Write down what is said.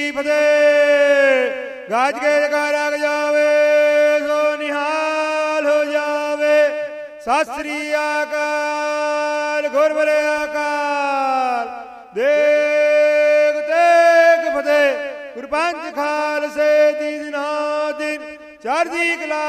ਫਤਿਹ। ਗੱਜ ਕੇ ਜੈਕਾਰਾ ਜਾਵੇ ਸੋ ਨਿਹਾਲ ਹੋ ਜਾਵੇ। ਸਤਿ ਸ੍ਰੀ ਅਕਾਲ। ਗੁਰ ਬਰੇ ਅਕਾਲ। ਦੇਗ ਤੇਗ ਫਤਿਹ। ਗੁਰ ਪੰਥ ਖਾਲਸੇ ਦੀ ਦਿਨਾਂ ਦਿਨ ਚੜ੍ਹਦੀ ਕਲਾ